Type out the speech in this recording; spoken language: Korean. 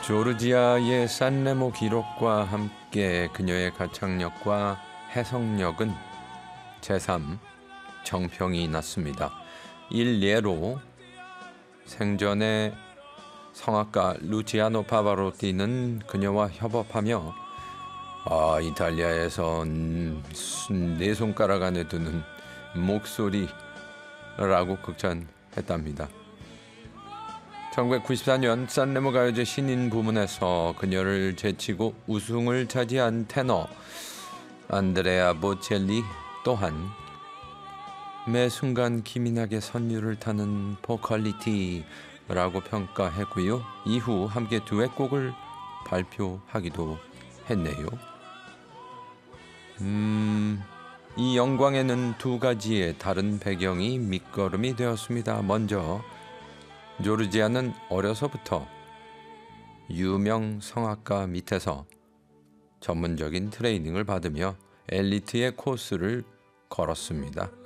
조르지아의 산레모 기록과 함께 그녀의 가창력과 해석력은 제3 정평이 났습니다. 일례로 생전에 성악가 루치아노 파바로티는 그녀와 협업하며 이탈리아에서 네 손가락 안에 드는 목소리라고 극찬했답니다. 1994년 산레모 가요제 신인 부문에서 그녀를 제치고 우승을 차지한 테너 안드레아 보첼리 또한 매 순간 기민하게 선율을 타는 보컬리티라고 평가했고요. 이후 함께 듀엣곡을 발표하기도 했네요. 이 영광에는 두 가지의 다른 배경이 밑거름이 되었습니다. 먼저 조르지아는 어려서부터 유명 성악가 밑에서 전문적인 트레이닝을 받으며 엘리트의 코스를 걸었습니다.